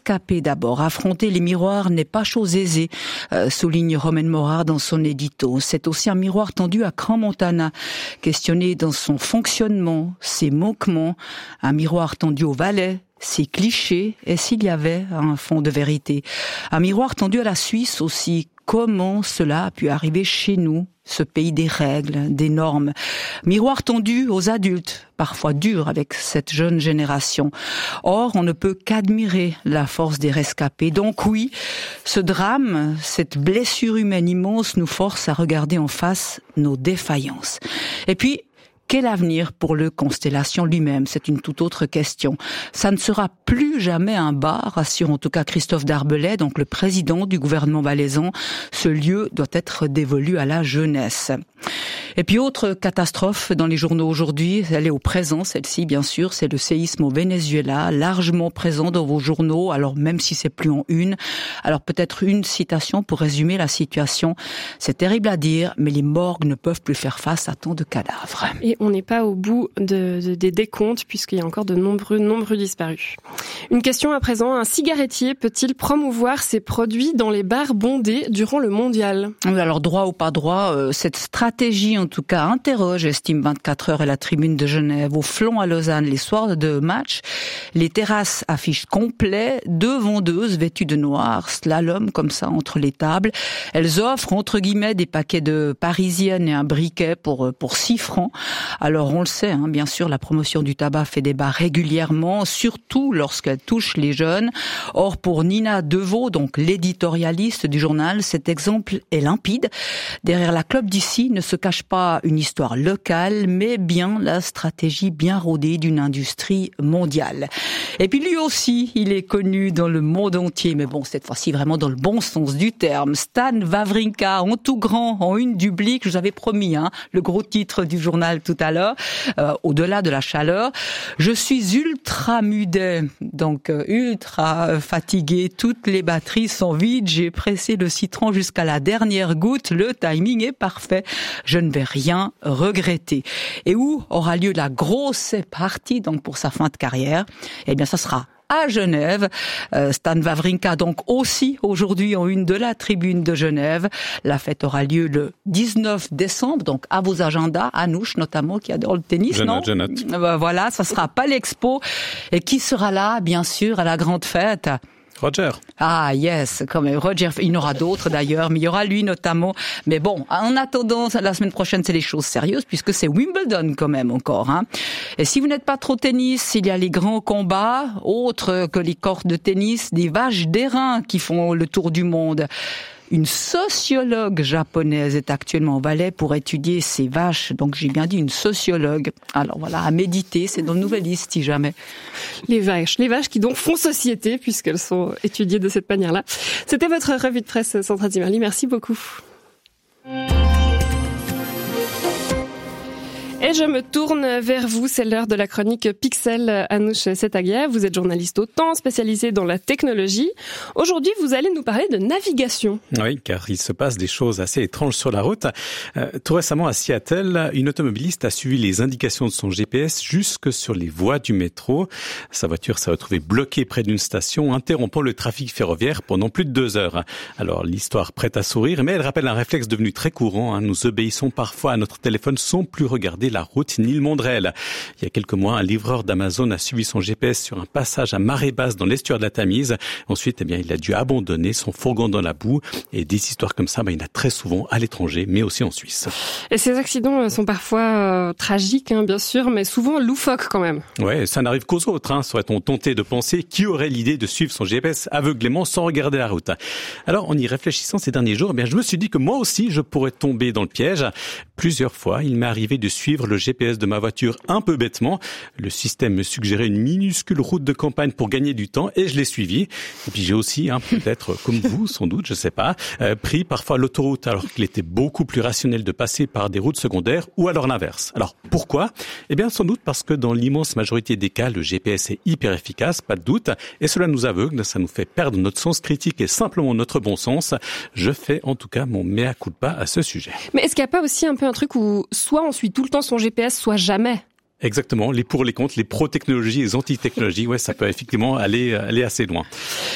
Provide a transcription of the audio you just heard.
rescapés d'abord. Affronter les miroirs n'est pas chose aisée, souligne Romaine Morard dans son édito. C'est aussi un miroir tendu à Crans-Montana, questionné dans son fonctionnement, ses manquements, un miroir tendu au Valais, ses clichés, et s'il y avait un fond de vérité. Un miroir tendu à la Suisse aussi. Comment cela a pu arriver chez nous, ce pays des règles, des normes? Miroir tendu aux adultes, parfois dur avec cette jeune génération. Or, on ne peut qu'admirer la force des rescapés. Donc oui, ce drame, cette blessure humaine immense nous force à regarder en face nos défaillances. Et puis, quel avenir pour le Constellation lui-même? C'est une toute autre question. Ça ne sera plus jamais un bar, assure en tout cas Christophe Darbelay, donc le président du gouvernement valaisan. Ce lieu doit être dévolu à la jeunesse. Et puis autre catastrophe dans les journaux aujourd'hui, elle est au présent, celle-ci bien sûr, c'est le séisme au Venezuela, largement présent dans vos journaux, alors même si c'est plus en une. Alors peut-être une citation pour résumer la situation. C'est terrible à dire, mais les morgues ne peuvent plus faire face à tant de cadavres. Et on n'est pas au bout des décomptes puisqu'il y a encore de nombreux disparus. Une question à présent, un cigarettier peut-il promouvoir ses produits dans les bars bondés durant le mondial? Oui, alors droit ou pas droit, cette stratégie en tout cas interroge, estime 24 heures et la Tribune de Genève. Au Flon à Lausanne, les soirs de match, les terrasses affichent complet, 2 vendeuses vêtues de noir, slalom comme ça entre les tables. Elles offrent entre guillemets des paquets de parisiennes et un briquet pour 6 francs. Alors on le sait, bien sûr, la promotion du tabac fait débat régulièrement, surtout lorsqu'elle touche les jeunes. Or pour Nina Deveau, donc l'éditorialiste du journal, cet exemple est limpide. Derrière la clope d'ici ne se cache pas une histoire locale, mais bien la stratégie bien rodée d'une industrie mondiale. Et puis lui aussi, il est connu dans le monde entier, mais bon, cette fois-ci vraiment dans le bon sens du terme. Stan Wawrinka, en tout grand, en une du Blick, je vous avais promis, le gros titre du journal tout à l'heure, au-delà de la chaleur. Je suis ultra mudet, donc ultra fatigué, toutes les batteries sont vides, j'ai pressé le citron jusqu'à la dernière goutte, le timing est parfait, je ne vais rien regretter. Et où aura lieu la grosse partie donc pour sa fin de carrière? Eh bien, ça sera à Genève. Stan Wawrinka donc aussi aujourd'hui en une de la Tribune de Genève. La fête aura lieu le 19 décembre, donc à vos agendas, Anouche notamment qui adore le tennis, non? Je note. Voilà, ça sera pas l'Expo. Et qui sera là, bien sûr, à la grande fête? Roger. Ah yes, quand même. Roger, il y en aura d'autres d'ailleurs, mais il y aura lui notamment. Mais bon, en attendant, la semaine prochaine, c'est les choses sérieuses, puisque c'est Wimbledon quand même encore. Et si vous n'êtes pas trop tennis, il y a les grands combats, autres que les courts de tennis, des vaches d'airain qui font le tour du monde. Une sociologue japonaise est actuellement au Valais pour étudier ces vaches. Donc j'ai bien dit une sociologue. Alors voilà, à méditer, c'est dans le Nouvelliste si jamais. Les vaches qui donc font société puisqu'elles sont étudiées de cette manière-là. C'était votre revue de presse, Sandra Zimmerli. Merci beaucoup. Et je me tourne vers vous, c'est l'heure de la chronique Pixel. Anouche Setaguier, vous êtes journaliste au temps, spécialisée dans la technologie. Aujourd'hui, vous allez nous parler de navigation. Oui, car il se passe des choses assez étranges sur la route. Tout récemment, à Seattle, une automobiliste a suivi les indications de son GPS jusque sur les voies du métro. Sa voiture s'est retrouvée bloquée près d'une station, interrompant le trafic ferroviaire pendant plus de 2 heures. Alors, l'histoire prête à sourire, mais elle rappelle un réflexe devenu très courant. Nous obéissons parfois à notre téléphone sans plus regarder la route ni le monde réel. Il y a quelques mois, un livreur d'Amazon a suivi son GPS sur un passage à marée basse dans l'estuaire de la Tamise. Ensuite, il a dû abandonner son fourgon dans la boue. Et des histoires comme ça, il y en a très souvent à l'étranger, mais aussi en Suisse. Et ces accidents sont parfois tragiques, bien sûr, mais souvent loufoques quand même. Ouais, ça n'arrive qu'aux autres. Serait-on tenté de penser qui aurait l'idée de suivre son GPS aveuglément sans regarder la route? Alors, en y réfléchissant ces derniers jours, je me suis dit que moi aussi, je pourrais tomber dans le piège. Plusieurs fois, il m'est arrivé de suivre le GPS de ma voiture un peu bêtement. Le système me suggérait une minuscule route de campagne pour gagner du temps et je l'ai suivi. Et puis j'ai aussi, peut-être comme vous, sans doute, je sais pas, pris parfois l'autoroute alors qu'il était beaucoup plus rationnel de passer par des routes secondaires ou alors l'inverse. Alors pourquoi? Sans doute parce que dans l'immense majorité des cas, le GPS est hyper efficace, pas de doute, et cela nous aveugle, ça nous fait perdre notre sens critique et simplement notre bon sens. Je fais en tout cas mon mea culpa à ce sujet. Mais est-ce qu'il n'y a pas aussi un peu un truc où soit on suit tout le temps son GPS, soit jamais? Exactement, les pour, les contre, les pro-technologies et les anti-technologies, ça peut effectivement aller assez loin.